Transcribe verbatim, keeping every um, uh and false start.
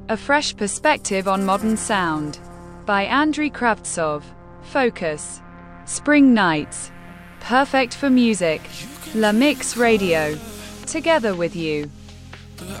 A fresh perspective on modern sound. By Andriy Kravtsov. Focus. Spring Nights. Perfect for music. La Mix Radio. Together with you.